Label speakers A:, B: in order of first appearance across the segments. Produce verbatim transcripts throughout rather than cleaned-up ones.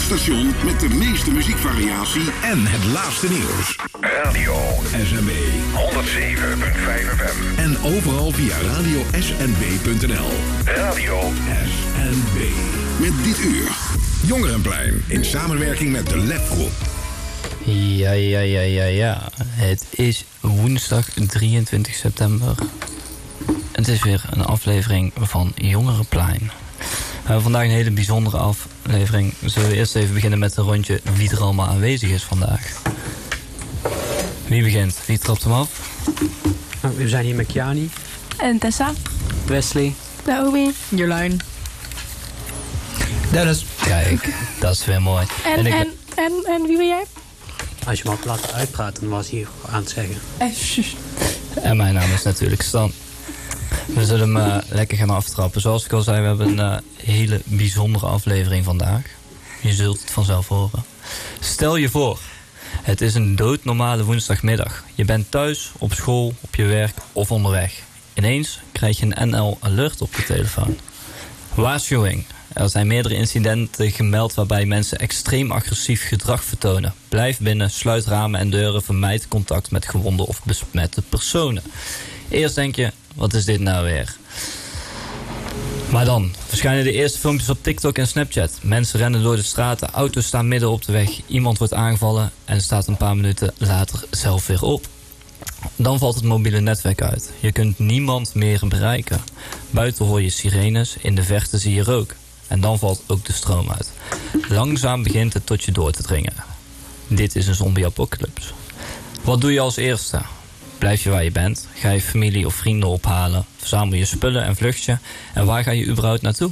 A: station met de meeste muziekvariatie en het laatste nieuws.
B: Radio
A: S N B
B: honderdzeven komma vijf F M.
A: En overal via radio s n b punt n l.
B: Radio
A: S N B. Met dit uur Jongerenplein in samenwerking met de Lab Groep.
C: Ja, ja, ja, ja, ja. Het is woensdag drieëntwintig september. Het is weer een aflevering van Jongerenplein. We hebben vandaag een hele bijzondere aflevering. Zullen we eerst even beginnen met een rondje wie er allemaal aanwezig is vandaag. Wie begint? Wie trapt hem af?
D: We zijn hier met Kiani.
E: En Tessa.
D: Wesley.
E: Naomi.
F: Jolijn.
D: Dennis.
C: Kijk, dat is weer mooi.
E: En, en,
C: ik...
E: en, en, en wie ben jij?
D: Als je me had laten uitpraten, dan was hij hier aan het zeggen.
C: En mijn naam is natuurlijk Stan. We zullen hem uh, lekker gaan aftrappen. Zoals ik al zei, we hebben een uh, hele bijzondere aflevering vandaag. Je zult het vanzelf horen. Stel je voor, het is een doodnormale woensdagmiddag. Je bent thuis, op school, op je werk of onderweg. Ineens krijg je een N L Alert op je telefoon. Waarschuwing. Er zijn meerdere incidenten gemeld waarbij mensen extreem agressief gedrag vertonen. Blijf binnen, sluit ramen en deuren, vermijd contact met gewonde of besmette personen. Eerst denk je, wat is dit nou weer? Maar dan verschijnen de eerste filmpjes op TikTok en Snapchat. Mensen rennen door de straten, auto's staan midden op de weg, iemand wordt aangevallen en staat een paar minuten later zelf weer op. Dan valt het mobiele netwerk uit. Je kunt niemand meer bereiken. Buiten hoor je sirenes, in de verte zie je rook. En dan valt ook de stroom uit. Langzaam begint het tot je door te dringen. Dit is een zombie-apocalypse. Wat doe je als eerste? Blijf je waar je bent? Ga je familie of vrienden ophalen? Verzamel je spullen en vlucht je? En waar ga je überhaupt naartoe?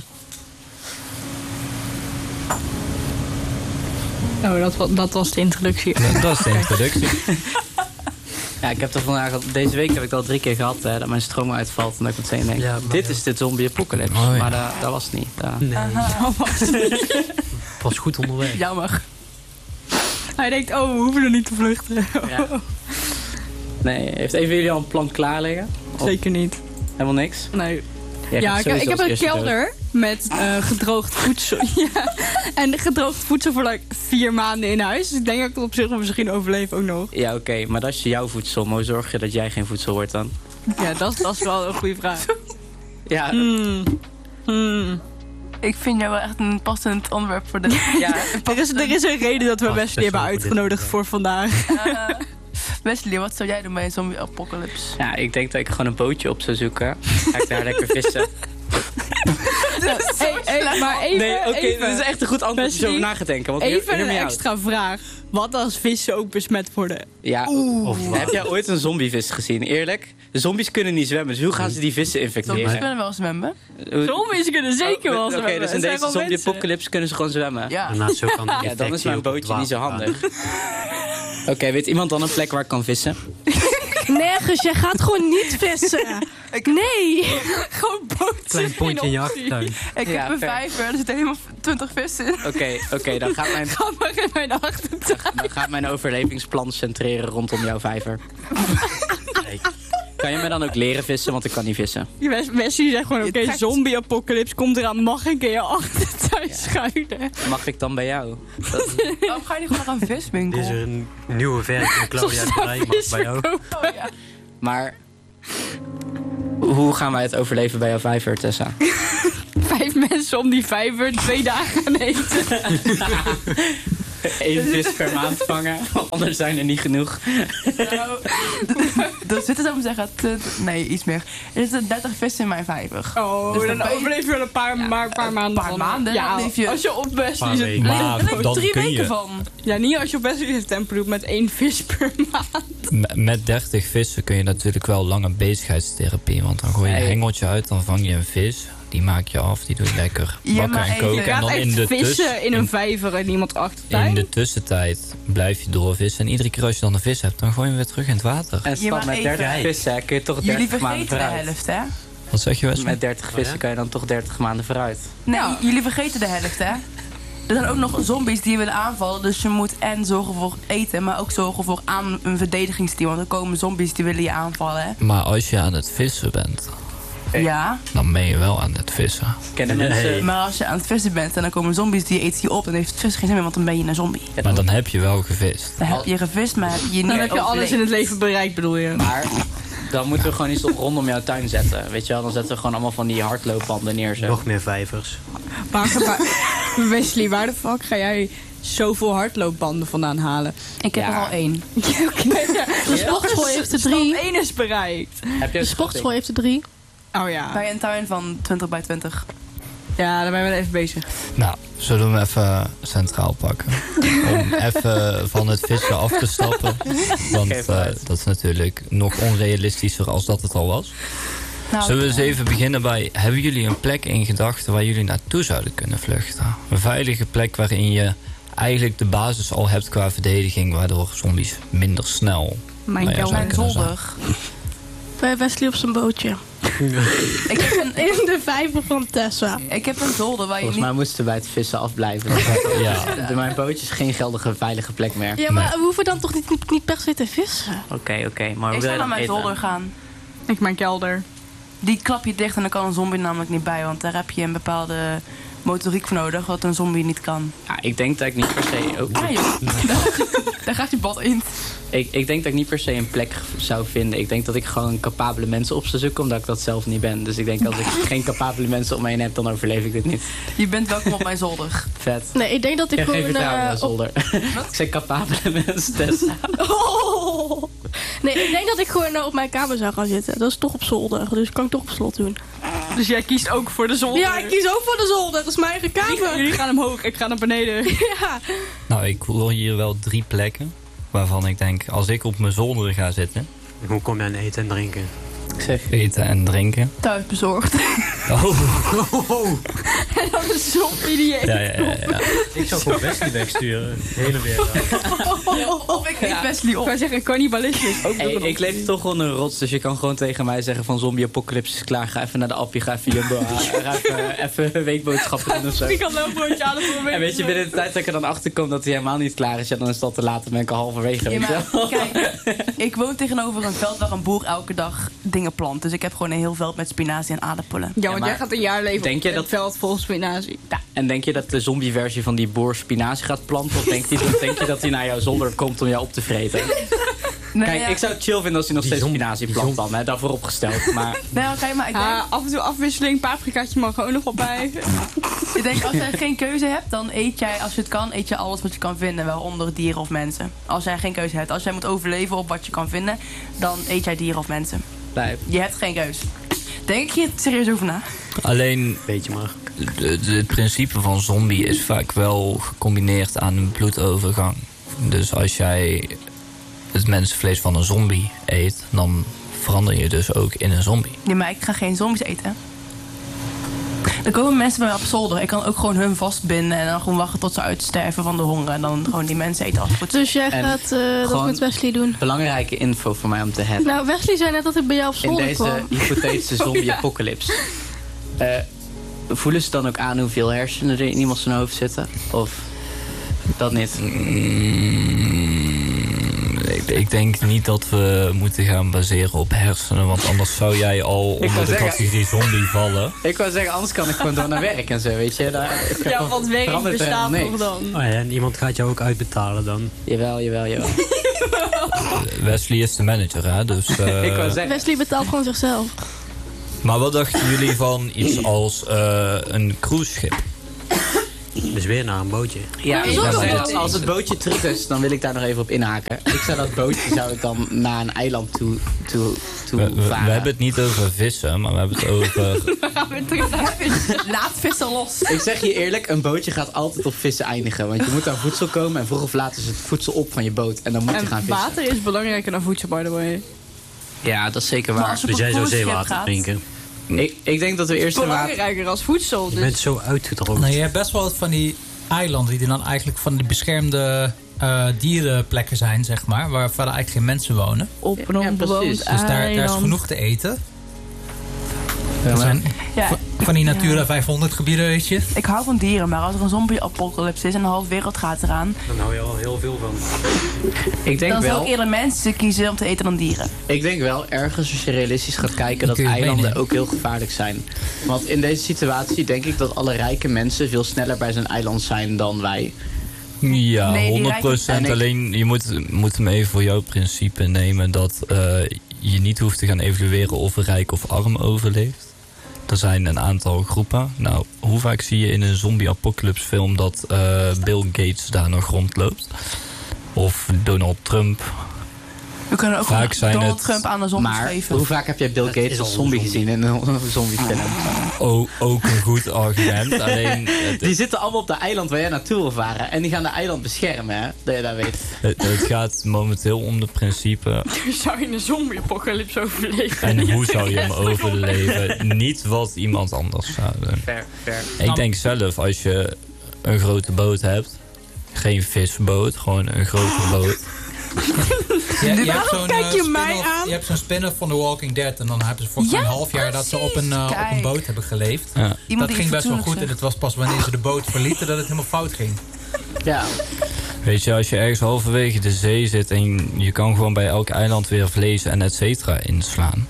F: Oh, dat, was, dat was de introductie.
C: Dat, dat is de introductie.
G: Ja, ik heb er vandaag al, deze week heb ik het al drie keer gehad, hè, dat mijn stroom uitvalt. En dat ik meteen denk,
D: Ja,
G: dit
D: ja.
G: is de zombie apocalypse.
C: Oh, ja.
G: Maar dat, dat was het niet. Dat...
D: Nee,
F: Het
D: was goed onderweg.
F: Jammer. Hij denkt, oh, we hoeven er niet te vluchten.
G: Ja. Nee, heeft even jullie al een plan klaar liggen? Of
F: Zeker niet.
G: helemaal niks?
F: Nee.
G: Jij
F: Ja,
G: gaat
F: ik,
G: sowieso
F: ik heb
G: als
F: een
G: eerste
F: kelder met uh, gedroogd voedsel. Ja. En gedroogd voedsel voor like, vier maanden in huis. Dus ik denk dat ik het op zich misschien overleef ook nog.
G: dood. Ja, oké, okay, maar dat is jouw voedsel. Maar hoe zorg je dat jij geen voedsel wordt dan?
F: Ja, dat, is- dat is wel een goede vraag.
G: Ja,
F: Hmm. Hmm.
E: Ik vind jou wel echt een passend onderwerp voor de...
G: ja.
F: Er, is, er is een reden dat we
D: Past
F: Wesley
D: best
F: hebben
D: wel voor dit
F: uitgenodigd
D: onderwerp.
F: voor vandaag.
E: Uh, Wesley, wat zou jij doen bij een zombie-apocalypse?
G: ja, ik denk dat ik gewoon een bootje op zou zoeken. Ga ik daar lekker vissen.
F: Hey, hey, maar even,
G: Nee, oké, okay,
F: even,
G: dit is echt een goed antwoord als je
F: Wesley,
G: over na gaat denken. Want
F: even
G: hear
F: een
G: me out.
F: extra vraag. Wat als vissen ook besmet worden?
G: Ja.
D: Of wat?
G: Heb jij ooit een zombievis gezien? Eerlijk? De zombies kunnen niet zwemmen, dus hoe gaan ze die vissen infecteren?
E: Zombies kunnen wel zwemmen.
G: Hoe-
F: Zombies kunnen zeker wel
G: Oké,
F: zwemmen.
G: dus in
F: Het zijn
G: deze
F: gewoon mensen.
G: zombie-apocalypse kunnen ze gewoon zwemmen.
E: Ja.
D: Daarna zo kan de
G: Ja, dan is
D: infectie
G: mijn
D: ook op het
G: bootje niet zo
D: water
G: handig. Oké, okay, weet iemand dan een plek waar ik kan vissen?
F: Nergens, jij gaat gewoon niet vissen. Nee. Gewoon bootjes.
D: Klein pontje in je achtertuin.
E: Ik
G: Ja,
E: heb een
G: fair.
E: vijver, er zitten helemaal twintig vissen in.
G: Oké, okay, oké, okay, dan, gaat mijn-
F: Ga maar in mijn achtertuin.
G: dan gaat mijn overlevingsplan centreren rondom jouw vijver.
D: Nee.
G: Kan je me dan ook leren vissen, want ik kan niet vissen.
F: Wes- Wesley zegt gewoon,
E: Je
F: oké,
E: trekt-
F: zombie-apocalypse komt eraan. Mag ik in je achtertuin schuilen?
G: Mag ik dan bij jou? Dat-
E: Waarom ga je niet gewoon naar een viswinkel?
D: Dit is er een nieuwe versie van Claudia de Brij, mag bij jou.
E: Oh ja.
G: Maar hoe gaan wij het overleven bij jouw vijver, Tessa?
F: Vijf mensen om die vijver twee dagen gaan eten.
G: Eén vis per maand vangen, anders zijn er niet genoeg.
E: Nou, er zitten, zou ik maar zeggen, te- nee, iets meer. Er zitten dertig vissen in mijn vijver.
F: Oh,
E: Dus
F: dan
E: dan ben je-
F: overleef je wel een paar, maar een paar maanden.
E: paar
F: van.
E: maanden,
F: Ja,
E: dan leef je-
F: als je op Wesley
D: Paar
F: zit.
D: weken.
E: Daar
C: Maar
E: heb ik
C: dan
E: drie
C: kun
E: weken
C: je.
E: van.
F: Ja, niet als je op Wesley zit tempel doet met één vis per maand.
C: M- Met dertig vissen kun je natuurlijk wel lange bezigheidstherapie. Want dan gooi je een
G: Nee.
C: hengeltje uit, dan vang je een vis. Die maak je af, die doe je lekker
E: Ja,
C: bakken
E: maar
C: en
E: even-
C: koken.
F: Je
C: En
F: gaat
C: dan
F: echt
C: in de,
F: vissen
C: tuss-
F: in een vijver en iemand achtertuin.
C: in de tussentijd blijf je doorvissen. En iedere keer als je dan een vis hebt, dan gooi je hem weer terug in het water.
G: En
E: Ja,
G: stap
E: maar
G: met
E: even-
G: dertig vissen hè, kun je toch
E: Jullie
G: dertig maanden
E: vergeten de
G: vooruit.
E: helft, hè?
C: Wat zeg je, Wesley?
G: Met dertig vissen
D: Oh, ja?
G: kan je dan toch dertig maanden vooruit.
E: Nee,
F: Ja.
E: jullie vergeten de helft, hè? Er zijn ook nog zombies die je willen aanvallen. Dus je moet en zorgen voor eten, maar ook zorgen voor aan een verdedigingsteam. Want er komen zombies die willen je aanvallen, hè?
C: Maar als je aan het vissen bent
E: Ja,
C: Dan ben je wel aan het vissen.
G: Kennen mensen...
E: maar als je aan het vissen bent en dan komen zombies die eten je op, dan heeft het vissen geen zin meer, want dan ben je een zombie.
C: Maar dan heb je wel gevist.
E: Dan heb je gevist, maar heb je niet
F: Dan heb je alles
E: overleefd.
F: in het leven bereikt, bedoel je?
G: Maar dan moeten we gewoon iets op rondom jouw tuin zetten. Weet je wel, dan zetten we gewoon allemaal van die hardloopbanden neer. Zo.
D: Nog meer vijvers.
F: Maar, maar Wesley, waar de fuck ga jij zoveel hardloopbanden vandaan halen?
E: Ik heb
G: Ja.
E: er al één.
H: De sportschool heeft er
F: Stap
H: drie.
F: één is bereikt.
G: Heb je
H: De sportschool heeft er drie.
F: Oh ja.
E: Bij een tuin van twintig bij twintig.
F: Ja, daar ben je wel even bezig.
C: Nou, zullen we hem even centraal pakken? Om even van het vissen af te stappen. Want
G: Oké,
C: uh,
G: vooruit.
C: dat is natuurlijk nog onrealistischer als dat het al was.
E: Nou,
C: Zullen we eens even beginnen bij... Hebben jullie een plek in gedachten waar jullie naartoe zouden kunnen vluchten? Een veilige plek waarin je eigenlijk de basis al hebt qua verdediging... waardoor zombies minder snel...
F: Mijn
C: Nou ja,
F: kelder.
C: zou
E: mijn
C: kunnen
E: zolder.
H: Bij Wesley op zijn bootje.
E: Ik heb een,
H: In de vijver van Tessa.
E: ik heb een zolder waar je
G: Volgens
E: niet...
G: mij moesten we bij het vissen afblijven.
C: Ja.
G: De, mijn bootje is geen geldige veilige plek meer.
H: Ja, maar we hoeven dan toch niet, niet, niet per se te vissen?
G: Oké, oké. Maar hoe
E: Ik
G: wil je
E: zou naar
G: dan
E: mijn
G: eten?
E: zolder gaan.
F: Ik mijn kelder.
E: Die klap je dicht en dan kan een zombie namelijk niet bij. Want daar heb je een bepaalde motoriek voor nodig, wat een zombie niet kan.
G: Ja, ik denk dat ik niet per se... Oh,
E: Ja joh, daar gaat je bad in.
G: ik, ik denk dat ik niet per se een plek zou vinden. Ik denk dat ik gewoon capabele mensen op zou zoeken, omdat ik dat zelf niet ben. Dus ik denk als ik geen capabele mensen om me heen heb, dan overleef ik dit niet.
E: Je bent welkom op mijn zolder.
G: Vet.
H: Nee, ik denk dat ik
G: Ik heb geen
H: gewoon...
G: vertrouwen in
H: eh,
G: mijn
H: op-
G: zolder. Ik zeg capabele mensen, Tessa.
H: Oh. Nee, ik denk dat ik gewoon eh, op mijn kamer zou gaan zitten. Dat is toch op zolder, dus kan ik toch op slot doen.
F: Dus jij kiest ook voor de zolder?
H: Ja, ik kies ook voor de zolder. Dat is mijn eigen kamer.
F: Jullie gaan omhoog, ik ga naar beneden.
H: Ja.
C: Nou, ik hoor hier wel drie plekken... waarvan ik denk, als ik op mijn zolder ga zitten...
D: Hoe kom je aan eten en drinken?
G: Ik zeg,
C: eten en drinken...
E: Thuis bezorgd.
C: Oh,
F: En dan een zombie die je
C: ja, ja, ja, ja.
D: Ik zou gewoon Wesley wegsturen. De hele wereld.
E: Of ik eet Wesley
F: Ik
E: op.
F: wou zeggen, cannibalisme is ook
G: hey,
F: nog een
G: ik leef toch onder een rots, dus je kan gewoon tegen mij zeggen van zombie apocalypse is klaar. Ga even naar de Appie, ga even Jumbo halen. Ga even, even weekboodschappen doen of zo.
F: Ik kan wel een broodje aan het
G: En weet je, binnen de tijd dat ik er dan achter kom dat hij helemaal niet klaar is, ja, dan is dat te laat. Dan ben ik al halverwege.
E: Ja,
G: weet je
E: maar
G: wel.
E: kijk, ik woon tegenover een veld waar een boer elke dag dingen plant. Dus ik heb gewoon een heel veld met spinazie en aardappelen.
F: Ja, want
G: maar
F: jij gaat een jaar leven
G: denk
F: op
G: je
F: het
G: dat-
F: veld vol spinazie.
G: Ja, en denk je dat de zombie-versie van die boer spinazie gaat planten? Of denk je, denk je dat hij naar jouw zolder komt om jou op te vreten?
E: Nee,
G: Kijk,
E: ja.
G: ik zou het chill vinden als hij nog
D: Die
G: steeds
D: zom-
G: spinazie
D: die
G: plant
D: zom-
G: dan, hè, daarvoor opgesteld. Maar
E: Nee, oké, maar ik denk,
F: Ah, af en toe afwisseling, paprikaatje mag er ook nog wel bij.
E: ik denk als jij geen keuze hebt, dan eet jij, als je het kan, eet je alles wat je kan vinden. Waaronder dieren of mensen. Als jij geen keuze hebt, als jij moet overleven op wat je kan vinden, dan eet jij dieren of mensen.
G: nee,
E: Je hebt geen keus. Denk je er serieus over na?
C: Alleen,
D: Weet je maar.
C: de- de- het principe van zombie is vaak wel gecombineerd aan een bloedovergang. Dus als jij het mensenvlees van een zombie eet, dan verander je dus ook in een zombie.
E: Nee, maar ik ga geen zombies eten. Er komen mensen bij mij op zolder. Ik kan ook gewoon hun vastbinden en dan gewoon wachten tot ze uitsterven van de honger. En dan gewoon die mensen eten als het goed is.
H: Dus jij
G: En
H: gaat eh, dat
G: gewoon-
H: met Wesley doen.
G: belangrijke info voor mij om te hebben.
H: Nou, Wesley zei net dat ik bij jou op
G: In
H: zolder
G: deze
H: kwam.
G: hypothetische zombie-apocalypse. Eh, voelen ze dan ook aan hoeveel hersenen er in iemand zijn hoofd zitten? Of dat niet?
C: Mm, ik, ik denk niet dat we moeten gaan baseren op hersenen, want anders zou jij al onder
G: wou
C: de
G: zeggen-
C: categorie zombie vallen.
G: Ik wou zeggen, anders kan ik gewoon door naar werk en zo, weet je. Daar,
F: Ja, want werk
G: verandert er
F: bestaat
G: helemaal
F: nog
G: niks.
F: dan.
D: Oh ja, en iemand gaat jou ook uitbetalen dan.
G: Jawel, jawel, jawel.
C: Wesley is de manager, hè? Dus, eh,
G: ik wou zeggen,
H: Wesley betaalt gewoon zichzelf.
C: maar wat dachten jullie van iets als eh, een cruiseschip?
D: Dus weer naar een bootje.
G: ja,
H: Maar
G: ik
H: zo
G: wou
H: kan
G: zeggen,
H: het
G: als het bootje terug is, dan wil ik daar nog even op inhaken. Ik zou dat bootje zou ik dan naar een eiland toe, toe, toe
C: We, we- we
G: varen.
C: hebben het niet over vissen, maar we hebben het over...
E: Laat vissen los.
G: Ik zeg je eerlijk, een bootje gaat altijd op vissen eindigen. Want je moet aan voedsel komen en vroeg of laat is het voedsel op van je boot. En dan moet je gaan
F: En
G: vissen.
F: water is belangrijker dan voedsel, by the way.
G: Ja, dat is zeker
E: Maar
G: waar.
E: als je
D: Dus
E: op een
D: jij zou
E: cruiseschip
D: zeewater
E: gaat,
D: drinken.
G: Ik, ik denk dat we eerst de water...
F: Belangrijker als voedsel.
D: Je
F: Dus
D: bent zo uitgedroogd.
I: Nou, je hebt best wel wat van die eilanden die dan eigenlijk van die beschermde eh, dierenplekken zijn, zeg maar. Waar verder eigenlijk geen mensen wonen.
F: op een
G: Ja,
F: onbewoond
G: precies.
I: Dus daar, daar is
F: eiland.
I: genoeg te eten. Er zijn
E: Ja.
I: van die Natura vijfhonderd gebieden, weet je.
E: Ik hou van dieren, maar als er een zombie-apocalypse is en een half wereld gaat eraan,
D: Dan hou je al heel veel van.
G: Ik denk
E: dan zou
G: wel,
E: ik eerder mensen kiezen om te eten dan dieren.
G: ik denk wel ergens als je realistisch gaat kijken dat
I: kun je het
G: eilanden
I: meenemen.
G: ook heel gevaarlijk zijn. Want in deze situatie denk ik dat alle rijke mensen veel sneller bij zijn eiland zijn dan wij.
C: Ja,
E: Nee, die
C: honderd procent.
G: rijke-
C: Alleen, je moet, moet hem even voor jouw principe nemen dat uh, je niet hoeft te gaan evalueren of een rijk of arm overleeft. Er zijn een aantal groepen. Nou, hoe vaak zie je in een zombie-apocalypse film dat uh, Bill Gates daar nog rondloopt? Of Donald Trump.
E: We kunnen ook
C: Vaak zijn
E: Donald
C: het-
E: Trump aan de zombies
G: Maar
E: geven.
G: hoe vaak heb jij Bill
D: Dat
G: Gates
D: is
G: als
D: al
G: zombie
D: een
G: gezien in een zombiefilm?
C: O, ook een goed argument. Alleen, het,
G: Die zitten allemaal op de eiland waar jij naartoe wil varen. En die gaan de eiland beschermen, hè? Dat je dat weet.
C: het, het gaat momenteel om de principe.
F: Zou je een zombie-apocalypse overleven?
C: En hoe zou je hem overleven? Niet wat iemand anders zou doen.
G: Fair, fair.
C: Ik denk zelf, als je een grote boot hebt, geen visboot, gewoon een grote boot.
I: Je, je hebt zo'n
F: kijk je
I: eh,
F: mij
I: spin-off-
F: aan?
I: je hebt zo'n spin-off van The Walking Dead. En dan hebben ze voor
E: Ja,
I: een half jaar dat ze op een, eh, op een
E: Kijk.
I: boot hebben geleefd.
C: Ja.
E: Iemand
I: Dat
E: die
I: ging best wel
E: fatsoenlijk
I: goed. En
E: zegt.
I: het was pas wanneer ze de boot verlieten dat het helemaal fout ging.
G: Ja,
C: Weet je, als je ergens halverwege de zee zit en je kan gewoon bij elk eiland weer vlees en et cetera inslaan.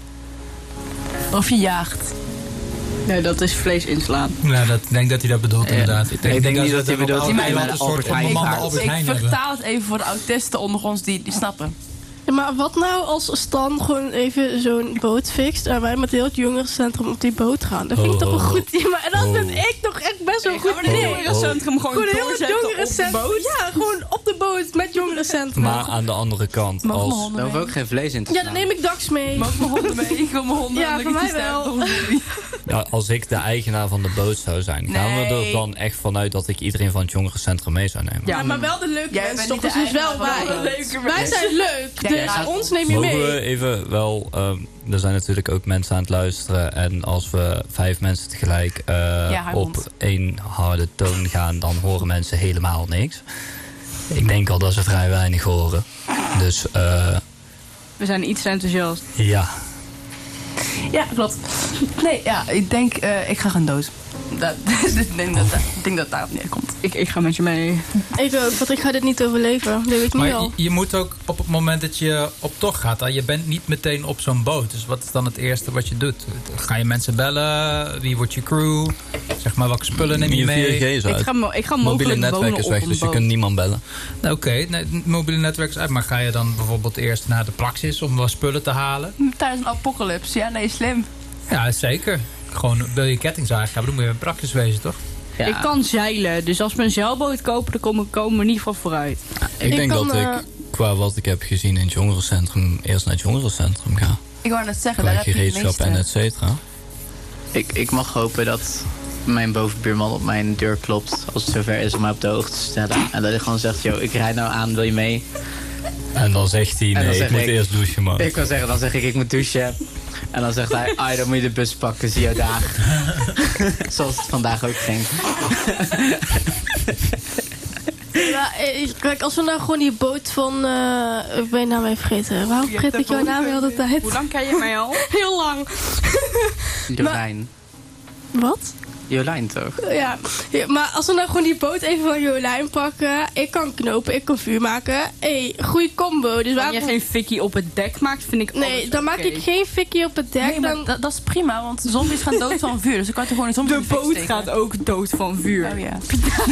E: Of je jaagt.
F: Nee, dat is vlees inslaan.
I: Nou, dat, ik denk dat hij dat bedoelt inderdaad.
G: Ik denk niet dat hij
I: we op
G: bedoelt
I: elk
G: dat hij
I: eiland
G: bij
I: een
G: de
I: soort
G: Albert Heijn
I: onbemande
G: gaat.
I: Albert
E: Ik
I: Heijn hebben.
E: vertaal het even voor de autisten onder ons die, die snappen.
H: Ja, maar wat nou als Stan gewoon even zo'n boot fixt en wij met heel het jongerencentrum op die boot gaan? Dat vind ik
C: Ho,
H: toch een
C: ho,
H: goed idee. Maar dat
C: ho.
H: vind ik toch echt best wel een goed
C: Ho,
H: idee.
C: ho.
F: jongerencentrum gewoon
H: Gewoon heel het
F: doorzetten op de
H: jongerencentrum.
F: boot.
H: Ja, gewoon op de boot met jongerencentrum.
C: Maar aan de andere kant,
E: Mag mijn
C: als,
E: honden
G: daar hoeven
E: mee?
G: ook geen vlees in te
H: Ja,
G: slaan.
H: dan neem ik Dax mee.
E: Mag mijn honden mee? Ik wil mijn honden
H: Ja,
E: en
H: voor
E: dan
H: mij
E: iets
H: wel.
E: sterven.
C: ja, als ik de eigenaar van de boot zou zijn, gaan we
E: Nee.
C: er dan echt vanuit dat ik iedereen van het jongerencentrum mee zou nemen?
H: Ja, maar wel de leuke
E: Jij
H: mensen
E: bent
H: toch?
E: niet
H: Dus
E: de
H: wel
E: eigenaar van de
H: wij.
E: leuke
H: Wij
E: mensen.
H: zijn leuk.
E: Ja,
H: Dus
E: ja.
H: ons neem je
C: Mogen
H: mee.
C: we even wel, ehm, er zijn natuurlijk ook mensen aan het luisteren. En als we vijf mensen tegelijk eh,
E: Ja, hij
C: op
E: komt.
C: één harde toon gaan, dan horen mensen helemaal niks. Ik denk al dat ze vrij weinig horen. Dus eh,
F: We zijn iets enthousiast.
C: ja,
E: Ja, klopt. Nee, ja, ik denk, eh, ik ga gaan dood. Dat, ik, denk dat, ik denk dat het daarop neerkomt.
F: Ik, ik ga met je mee.
H: Ik ook, want ik ga dit niet overleven. Dat weet ik
I: Maar
H: niet al.
I: je, je moet ook op het moment dat je op tocht gaat, hè, je bent niet meteen op zo'n boot. Dus wat is dan het eerste wat je doet? Ga je mensen bellen? Wie wordt je crew? Zeg maar, welke spullen neem je
C: je
I: mee?
C: vier G is
F: Ik
C: uit.
F: ga, mo- ik ga
C: Mobiele
F: mogelijk
C: netwerk
F: wonen
C: is
F: op
C: weg,
F: een
C: dus je
F: boot.
C: kunt niemand bellen.
I: Nou, Oké, nee, het mobiele netwerk is uit. Maar ga je dan bijvoorbeeld eerst naar de Praxis om wat spullen te halen?
E: Tijdens een apocalypse, ja, nee, slim.
I: Ja, zeker. Gewoon, wil je kettingzaag hebben, dan moet je bij Praxis wezen, toch?
G: Ja.
F: Ik kan zeilen, dus als we een zeilboot kopen, dan komen, komen we in ieder geval vooruit.
C: Ik,
H: Ik
C: denk
H: kan,
C: dat
H: eh,
C: ik, qua wat ik heb gezien in het jongerencentrum, eerst naar het jongerencentrum ga.
E: Ik wou net zeggen,
C: Qua
E: daar heb je het
C: gereedschap en
E: meeste.
C: et cetera.
G: Ik, ik mag hopen dat mijn bovenbuurman op mijn deur klopt als het zover is om mij op de hoogte te stellen. En dat hij gewoon zegt, yo, ik rijd nou aan, wil je mee?
C: En dan zegt hij,
G: dan
C: nee,
G: zeg
C: ik moet
G: ik-
C: eerst douchen, man.
G: Ik wil zeggen, dan zeg ik, ik moet douchen. En dan zegt hij, ah, dan moet je de bus pakken, zie jou daar. Zoals het vandaag ook ging.
H: Ja, eh, kijk, als we nou gewoon die boot van... eh, ik ben je naam even vergeten. Waarom vergeet ik jouw naam de hele tijd?
F: Hoe lang ken je mij al?
H: Heel lang.
G: Jolijn.
H: Wat?
G: Jolijn toch?
H: Ja. Ja, maar als we nou gewoon die boot even van Jolijn pakken. Ik kan knopen, ik kan vuur maken. Hé, hey, goede combo. Dus
F: Als
H: waarom...
F: je geen fikkie op het dek maakt, vind ik
H: Nee,
F: alles
H: dan maak
F: oké.
H: ik geen fikkie op het dek.
E: Nee, maar
H: dan...
E: dat, dat is prima, want zombies gaan dood van vuur. Dus dan kan je toch gewoon een zombie
F: De
E: in fik
F: boot
E: steken.
F: gaat ook dood van vuur.
E: Oh ja.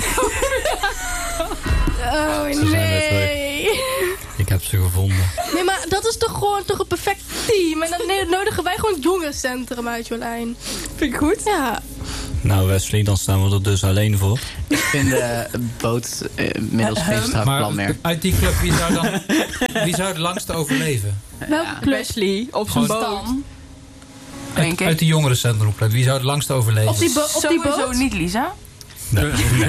H: Oh
C: Ze zijn weer
H: nee.
C: Ik heb ze gevonden.
H: Nee, maar dat is toch gewoon toch een perfect team. En dan nee, nodigen wij gewoon het jongerencentrum uit Jolijn.
F: Vind ik goed?
H: Ja.
C: Nou Wesley, dan staan we er dus alleen voor.
G: Ik vind de boot eh, middels geen
I: Maar
G: strafplan meer.
I: uit die club, wie zou dan wie zou het langste overleven?
H: Welke club?
F: Wesley, op zijn boot.
E: Stan. Denk
I: Uit,
E: ik.
I: uit de jongerencentrum, wie zou het langste overleven?
H: Op die, bo- op die
E: Sowieso
H: boot?
E: niet, Lisa.
C: Nee.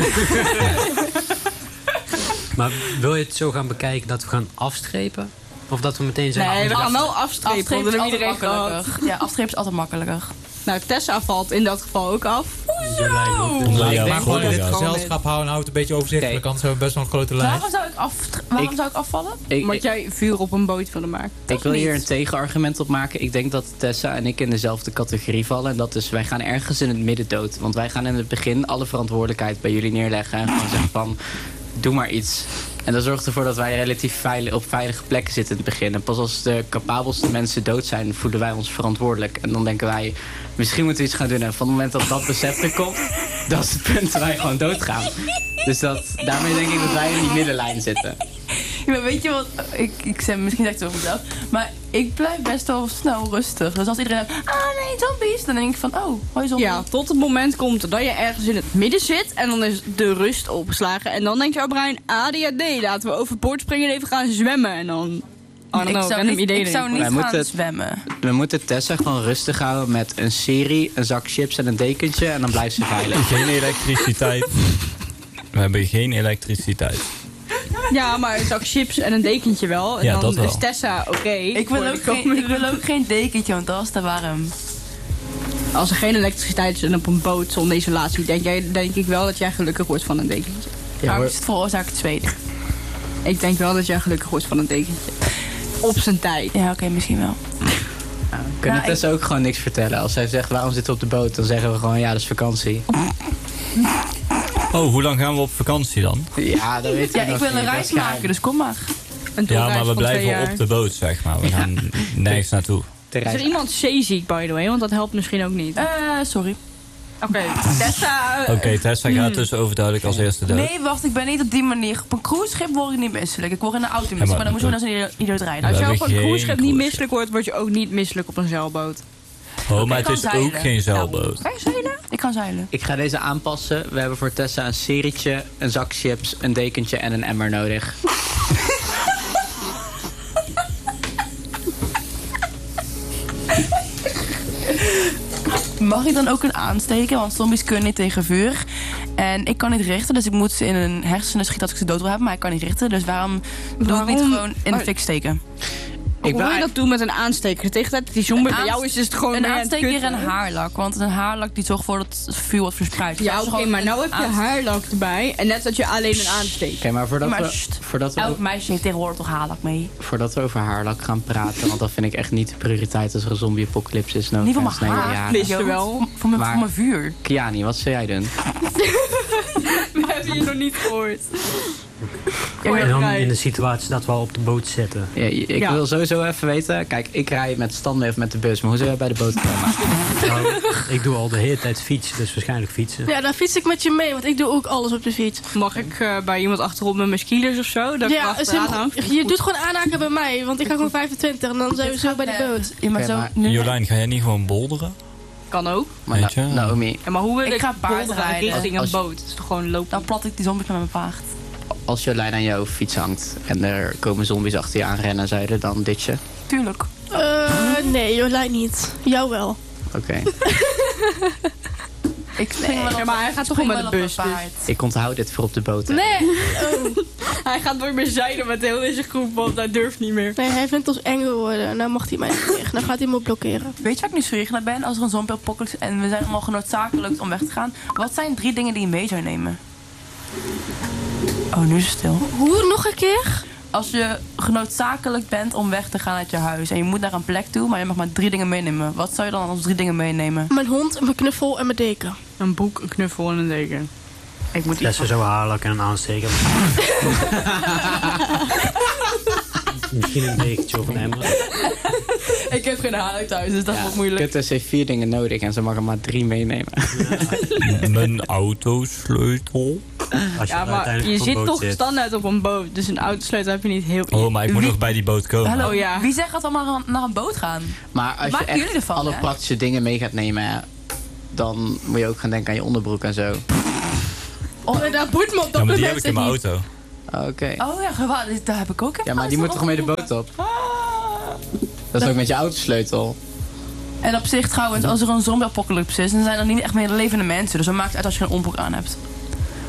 D: Maar wil je het zo gaan bekijken dat we gaan afstrepen? Of dat we meteen zeggen...
F: Nee, we
D: ah,
F: gaan wel afstrepen, want
E: Afstrepen
F: dan
E: is
F: hebben
E: altijd
F: iedereen gehad.
E: makkelijker. Ja, afstrepen is altijd makkelijker.
F: Nou, Tessa valt in dat geval ook af.
I: Omdat
C: jij
I: maar
C: wat
I: gewoon
C: voor
I: dit
C: gaat.
I: gezelschap houden en houdt het een beetje overzichtelijk.
G: Oké.
I: Anders hebben we best wel een grote lijst.
E: Waarom zou ik, af, waarom
G: Ik-
E: zou ik afvallen?
G: Ik,
F: Omdat
G: ik,
F: jij vuur op een boot wilde maken.
G: ik wil hier een tegenargument op maken. Ik denk dat Tessa en ik in dezelfde categorie vallen. En dat is, wij gaan ergens in het midden dood. Want wij gaan in het begin alle verantwoordelijkheid bij jullie neerleggen. En gewoon zeggen van, doe maar iets. En dat zorgt ervoor dat wij relatief veilig, op veilige plekken zitten in het begin. En pas als de capabelste mensen dood zijn, voelen wij ons verantwoordelijk. En dan denken wij, misschien moeten we iets gaan doen. En van het moment dat dat besef er komt, dat is het punt dat wij gewoon doodgaan. Dus dat, daarmee denk ik dat wij in die middenlijn zitten.
E: Ja, maar weet je wat? Ik, ik zeg misschien zeg ik het over mezelf. Maar ik blijf best wel snel rustig. Dus als iedereen zegt, ah nee, zombies. Dan denk ik van, oh, hoi zombies.
F: Ja, tot het moment komt dat je ergens in het midden zit. En dan is de rust opgeslagen. En dan denkt jouw brein, A D H D, laten we overboord springen en even gaan zwemmen. En dan, I don't
E: ik
F: know,
E: zou
F: random
E: niet,
F: ideeën
E: ik zou
F: erin.
E: niet
G: Wij
E: gaan
G: moeten-
E: zwemmen.
G: We moeten Tessa gewoon rustig houden met een serie, een zak chips en een dekentje. En dan blijft ze veilig.
C: Geen elektriciteit. We hebben geen elektriciteit.
F: Ja, maar een zak chips en een dekentje wel. En
C: Ja,
F: dan
C: dat wel.
F: is Tessa oké.
E: Ik wil,
F: voor
E: ook
F: de
E: geen,
F: komende-
E: ik wil ook geen dekentje, want dat is te warm.
F: Als er geen elektriciteit is en op een boot zonder isolatie, denk, jij, denk ik wel dat jij gelukkig wordt van een dekentje.
E: Ja, maar is het veroorzaakt het tweede.
F: Ik denk wel dat jij gelukkig wordt van een dekentje. Op zijn tijd.
E: Ja, oké, misschien wel.
G: Ja, we kunnen
E: Nou,
G: Tessa ook gewoon niks vertellen. Als zij zegt, waarom zitten we op de boot? Dan zeggen we gewoon, ja, dat is vakantie.
C: Oh, hoe lang gaan we op vakantie dan?
G: Ja, dat weet ik
E: Ja,
G: nog
E: ik wil
G: niet.
E: een
G: Dat
E: reis
G: is geheim.
E: maken, dus kom maar.
F: Een
C: Ja,
F: doorreis
C: maar we
F: van twee
C: blijven
F: jaar.
C: op de boot, zeg maar. We gaan nergens naartoe.
G: De
F: Is
G: reis.
F: er iemand zeeziek, by the way? Want dat helpt misschien ook niet.
E: Eh, sorry.
F: Oké, Tessa...
C: Oké, okay, Tessa gaat dus overduidelijk als eerste dood.
E: Nee, wacht, ik ben niet op die manier. Op een cruiseschip word ik niet misselijk. Ik word in een auto misselijk,
C: maar
E: maar dan moeten we naar zo'n idioot rijden.
F: Als
C: We
F: je op
C: hebben
F: een
C: geen
F: cruiseschip niet
C: cruise.
F: misselijk wordt, word je ook niet misselijk op een zeilboot.
C: Oh, maar
E: Ik
C: het
E: kan
C: is ook
E: zeilen.
C: geen zeilboot.
E: Kan je zeilen? Ik kan zeilen.
G: Ik ga deze aanpassen. We hebben voor Tessa een serietje, een zak chips, een dekentje en een emmer nodig.
E: Mag ik dan ook een aansteken? Want zombies kunnen niet tegen vuur. En ik kan niet richten, dus ik moet ze in hun hersenen schieten als ik ze dood wil hebben. Maar ik kan niet richten, dus waarom, doe ik
F: Waarom?
E: niet gewoon in de
F: Maar-
E: fik steken?
G: Ik
F: Hoe wil je
G: ben,
F: dat doen met een aansteker? Tegen dat die zombie
E: Een
F: bij jou
E: aanst-
F: is, is het gewoon
E: Een
F: meer aan het
E: aansteker en
F: kutten.
E: haarlak. Want een haarlak die zorgt ervoor dat het vuur wordt verspreid. Dus
F: Ja,
E: als
F: oké,
E: je gewoon
F: maar nou heb je
E: een
F: haarlak erbij. En net dat je alleen een aansteker.
G: Oké, maar voordat
E: Maar
G: we,
E: sst,
G: voordat, we,
E: Elk meisje heeft tegenwoordig toch haarlak mee.
G: voordat we over haarlak gaan praten, want dat vind ik echt niet de prioriteit als er een zombie-apocalypse is. No
E: Niet voor
G: offense
E: mijn
G: naar
E: haar.
G: jullie aan.
F: Wist je
E: Joost,
F: wel.
E: Voor, voor mijn,
G: Maar-
E: voor mijn vuur.
G: Kiani, wat zou jij doen?
F: We hebben je nog niet gehoord.
D: En dan in de situatie dat we al op de boot zitten.
G: Ja, ik
F: Ja.
G: wil sowieso even weten. Kijk, ik rij met Stanley of met de bus, maar hoe zou jij bij de boot komen?
D: Nou, ik doe al de hele tijd fietsen, dus waarschijnlijk fietsen.
H: Ja, dan fiets ik met je mee, want ik doe ook alles op de fiets.
F: Mag ik eh, bij iemand achterop met mijn skilers of zo? Dat ik
H: Ja,
F: achteraan
H: sim-
F: hang?
H: je doet gewoon aanhaken bij mij, want ik ga gewoon vijfentwintig en dan zijn we zo bij de boot.
E: Ja, maar
G: Oké,
E: zo,
G: maar-
E: nu,
C: Jolijn, ga jij niet gewoon bolderen?
F: Kan ook.
G: Maar
C: Weet je?
G: Na- Naomi,
F: Ja, maar hoe wil
E: Ik
F: ik,
E: ga paardrijden.
F: bolderen richting een
G: Als je-
F: boot? Het is toch gewoon lopen?
E: dan plat ik die zombies met mijn paard.
G: als Jolijn aan jouw fiets hangt en er komen zombies achter je aanrennen, zou je er dan ditchen?
E: Tuurlijk.
H: Eh, nee, Jolijn niet. Jou wel.
G: Oké.
E: Ik spring wel op,
F: Ja, maar hij gaat
E: ik
F: toch
E: spring
F: wel met
E: wel
F: de
E: op
F: bus,
E: mijn
F: dus.
E: paard.
G: Ik onthoud dit voor op de boot. hè.
H: Nee. Oh.
F: Hij gaat nooit meer zeilen met heel deze groep, want hij durft niet meer.
H: Nee, hij vindt ons eng geworden. En nou mag hij mij niet meer. Dan gaat hij me blokkeren.
E: Weet je waar ik nieuwsgierig naar ben? Als er een zombie-apocalypse en we zijn allemaal genoodzakelijk om weg te gaan. Wat zijn drie dingen die je mee zou nemen? Oh, nu is het stil.
H: Hoe, nog een keer?
E: Als je genoodzakelijk bent om weg te gaan uit je huis en je moet naar een plek toe, maar je mag maar drie dingen meenemen. Wat zou je dan als drie dingen meenemen?
H: Mijn hond, mijn knuffel en mijn deken.
F: Een boek, een knuffel en een deken. Ik moet
D: Dat
F: iets
D: is zo haarlak en een aansteker. Misschien een dekentje of een emmer.
E: Ik heb geen haarlak thuis, dus dat
G: Ja,
E: wordt moeilijk.
G: Kutters heeft vier dingen nodig en ze mag er maar drie meenemen.
C: Mijn autosleutel.
D: Als je
F: Ja, maar
D: uiteindelijk
F: je
D: op een
F: zit
D: boot
F: toch
D: zit.
F: standaard op een boot. Dus een autosleutel heb je niet heel...
C: Oh, maar ik moet
E: Wie-
C: nog bij die boot komen.
E: Hallo,
F: Oh, ja.
E: wie zegt dat we allemaal naar een boot gaan?
G: Maar als je
E: maken jullie
G: echt
E: ervan,
G: alle
E: hè?
G: praktische dingen mee gaat nemen, hè, dan moet je ook gaan denken aan je onderbroek en zo.
E: Oh,
H: Maar daar boeit me op dat
C: Ja, maar die
H: moment
C: heb ik in mijn
H: niet.
C: auto.
G: Oké.
E: oh ja, gewaar, daar heb ik ook even
G: Ja, maar die moet toch mee de boot op? Dat is ook met je autosleutel.
E: En op zich trouwens, als er een zombie-apocalypse is, dan zijn er niet echt meer levende mensen. Dus dan maakt het uit als je geen onderbroek aan hebt.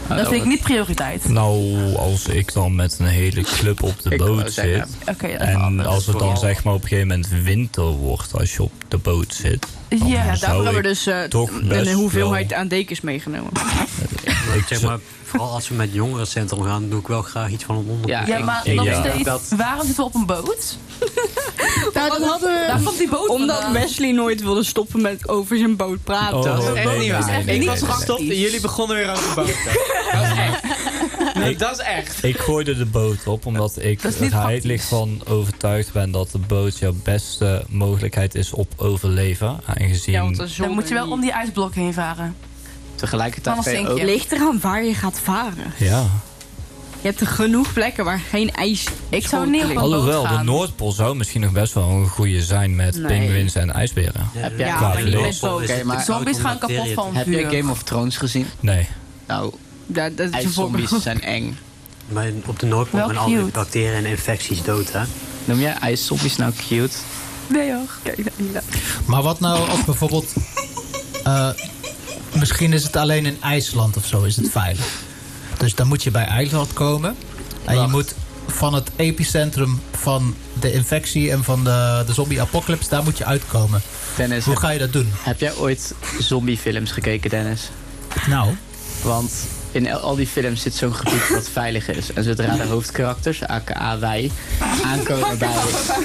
E: Dat vind ik niet prioriteit.
C: Nou, als ik dan met een hele club op de
G: Ik
C: boot
G: wou zeggen.
C: zit...
E: Oké, dat is
C: en
E: anders.
C: als het dan
D: Vooral-
C: zeg maar op een gegeven moment winter wordt als je op de boot zit... dan
E: Ja,
F: Ja,
C: zou
F: daarvoor hebben we
C: ik
F: dus eh,
C: toch
F: een
C: best
F: hoeveelheid
C: wel-
F: aan dekens meegenomen.
C: ik
D: Zeg maar, vooral als we met jongerencentrum gaan, doe ik wel graag iets van een onder.
G: Ja,
E: Ja,
G: ik-
E: maar
C: ik-
E: nog
C: ja.
E: steeds,
G: Dat-
E: waarom zitten we op een boot?
F: Nou, dat hadden
E: Daar komt die boot
F: Omdat
E: vandaan.
F: Wesley nooit wilde stoppen met over zijn boot praten.
C: Oh,
G: Dat is
C: nee,
G: echt
C: nee,
G: niet
C: nee,
G: waar.
C: nee, nee,
G: Ik
C: nee,
G: was
C: nee, nee.
G: gestopt en jullie begonnen weer over de boot. Dat is echt. Nee, dat is echt.
C: Ik gooide de boot op omdat ik
E: Dat is
C: er
E: niet
C: heilig
E: praktisch.
C: van overtuigd ben dat de boot jouw beste mogelijkheid is op overleven. Aangezien...
F: Ja, want de
E: Dan moet je wel om die ijsblok heen varen.
G: Tegelijkertijd
E: Anders
G: kan je
E: zink
G: ook...
E: je.
F: ligt eraan waar je gaat varen.
C: Ja.
F: Je hebt er genoeg plekken waar geen ijs.
E: Ik zou niet op een boot
C: Alhoewel, de
E: gaan.
C: Noordpool zou misschien nog best wel een goede zijn met
F: Nee.
C: pinguïns en ijsberen.
G: Heb jij,
F: Ja,
C: maar niet
G: Oké,
F: met boot.
G: maar
E: Zombies gaan kapot van
G: heb jij
E: vuur.
G: Game of Thrones gezien?
C: Nee.
G: Nou,
F: Ja, dat is een
G: ijszombies
F: voorbeeld.
G: zijn eng.
D: Maar op de Noordpool
E: Wel
D: gaan alle
E: cute.
D: bacteriën en infecties dood, hè?
G: Noem jij ijszombies nou cute?
E: Nee hoor, kijk daar niet naar.
I: Maar wat nou als bijvoorbeeld... eh, misschien is het alleen in IJsland of zo, is het veilig. Dus dan moet je bij IJsland komen. En je
G: Wacht.
I: moet van het epicentrum van de infectie en van de, de zombie-apocalypse, daar moet je uitkomen.
G: Dennis,
I: Hoe
G: heb,
I: ga je dat doen?
G: heb jij ooit zombiefilms gekeken, Dennis?
I: Nou,
G: Want in al al die films zit zo'n gebied wat veilig is. En zodra de hoofdkarakters, aka wij, aankomen bij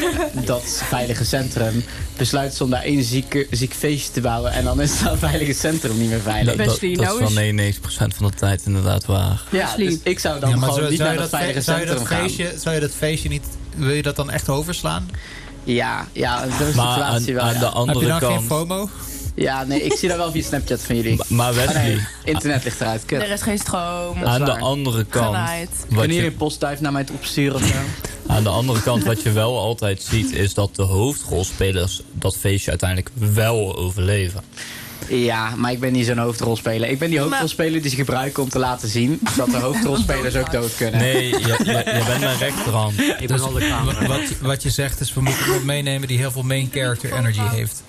G: dat veilige centrum, besluiten ze om daar één zieke, ziek feestje te bouwen. En dan is dat veilige centrum niet meer veilig.
C: Dat, dat,
F: Wesley,
C: dat
F: nou
C: is wel
F: is-
C: negenennegentig procent van de tijd inderdaad waar.
G: Ja,
F: Wesley.
G: dus ik zou dan
I: ja, maar
G: gewoon
I: zou,
G: niet
I: zou,
G: naar
I: je
G: dat
I: dat,
G: veilige
I: fe- zou, je
G: centrum
I: dat
G: gaan.
I: feestje, zou je dat feestje niet... Wil je dat dan echt overslaan?
G: Ja, ja, in zo'n
C: Maar
G: situatie
C: aan,
G: wel.
C: aan
G: ja.
C: de
I: Heb je
C: andere
I: dan geen
C: kant...
I: FOMO?
G: Ja, nee, ik zie daar wel via Snapchat van jullie.
C: Maar
G: Oh,
C: Wesley,
G: nee, internet ligt eruit. Kut.
E: Er is geen stroom.
C: aan de
G: waar.
C: andere kant...
E: Genaaid.
C: Wat
G: Kunnen jullie
C: je,
G: een postduif naar mij toe opsturen of zo?
C: aan de andere kant, wat je wel altijd ziet, is dat de hoofdrolspelers dat feestje uiteindelijk wel overleven.
G: Ja, maar ik ben niet zo'n hoofdrolspeler. Ik ben die hoofdrolspeler die ze gebruiken om te laten zien dat de hoofdrolspelers ook dood kunnen.
C: Nee, je, je, je bent mijn rechterhand.
D: Ik ben al de
I: Wat,
D: camera.
I: wat, wat je zegt is, we moeten iemand meenemen die heel veel main character energy heeft.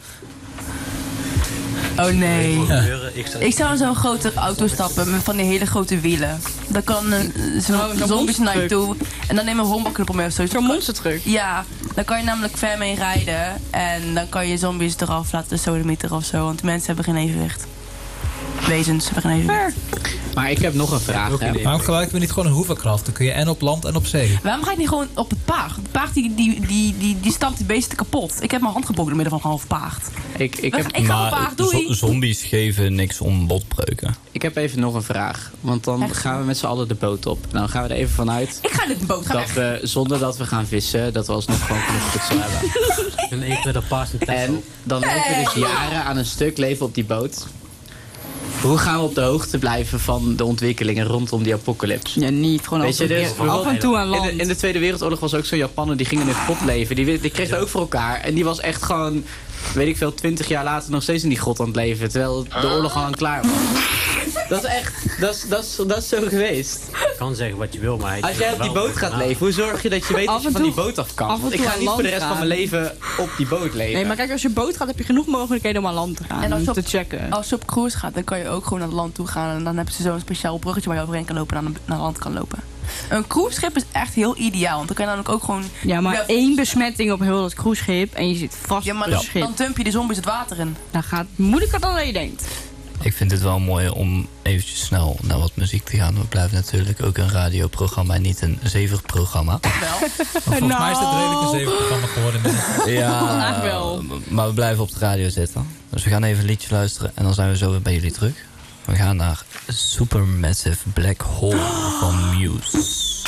E: Oh nee.
D: Ik sta-
E: Ik zou in zo'n grote auto stappen met van die hele grote wielen. Dan kan een- zo'n
F: Oh, zo'n
E: zombies naar je
F: monstertruck.
E: toe. En dan neem een hombaknuppel mee of zo.
F: Zo'n monstertruck.
E: Ja, dan kan je namelijk ver mee rijden. En dan kan je zombies eraf laten sodemieteren of zo. Want mensen hebben geen evenwicht. Wezens hebben geen evenwicht.
G: Maar ik heb nog een vraag. Hè.
I: Waarom gebruiken we niet gewoon een hoeverkracht? Dan kun je en op land en op zee.
E: Waarom ga ik niet gewoon op het paard? Het paard die, die, die, die, die stampt die beesten kapot. Ik heb mijn hand gebroken door middel van een half paard.
G: Ik, ik,
E: We
G: heb,
E: gaan- ik ga op
C: Maar
E: paard, doei.
C: zo- zombies geven niks om botbreuken.
G: ik heb even nog een vraag. Want dan
E: Echt?
G: gaan we met z'n allen de boot op. Dan gaan we er even vanuit
E: Ik ga niet een boot gaan
G: dat
E: weg.
G: we, zonder dat we gaan vissen, dat we alsnog gewoon genoeg voedsel hebben.
D: En één keer de paars en Tesla.
G: En dan leven we dus jaren aan een stuk leven op die boot. Hoe gaan we op de hoogte blijven van de ontwikkelingen rondom die apocalypse?
F: Ja, niet. Gewoon
G: Weet je,
F: af, en
G: dus
F: toe- af en toe aan
G: In
F: land.
G: de, in de Tweede Wereldoorlog was ook zo'n Japaner, die ging in een grot leven. Die, die kreeg dat ook voor elkaar. En die was echt gewoon, weet ik veel, twintig jaar later nog steeds in die grot aan het leven. Terwijl de oorlog al lang klaar was. Dat is echt, dat is, dat is, dat is zo geweest.
D: Je kan zeggen wat je wil, maar... hij
G: Als jij
D: doet
G: op die
D: wel
G: boot gaat
D: bovenaan.
G: leven, hoe zorg je dat je weet
F: Af
G: dat je
F: en
G: van die
F: toe-
G: boot af kan?
F: af en
G: Want ik
F: toe
G: ga
F: aan
G: niet voor de
F: land
G: rest van
F: gaan.
G: mijn leven op die boot leven.
F: Nee, maar kijk, als je boot gaat, heb je genoeg mogelijkheden om aan land te gaan.
E: En
F: En
E: als
F: om
E: je
F: te
E: op-
F: checken.
E: Als je op cruise gaat, dan kan je ook gewoon naar het land toe gaan. En dan hebben ze zo'n speciaal bruggetje waar je overheen kan lopen en naar, naar land kan lopen. Een cruiseschip is echt heel ideaal. Want dan kan je namelijk ook gewoon...
F: Ja, maar
E: Ja,
F: één besmetting op heel dat cruiseschip en je zit vast
E: Ja, maar
F: op
E: dan,
F: het schip.
E: dan dump je de zombies het water in.
F: Dan gaat het moeilijker dan je denkt.
C: Ik vind het wel mooi om eventjes snel naar wat muziek te gaan. We blijven natuurlijk ook een radioprogramma en niet een zeverprogramma.
E: Wel.
I: Maar volgens mij is dit redelijk een zevenprogramma geworden.
C: Ja,
F: Vandaag wel.
C: maar we blijven op de radio zitten. Dus we gaan even een liedje luisteren en dan zijn we zo weer bij jullie terug. We gaan naar Supermassive Black Hole van Muse.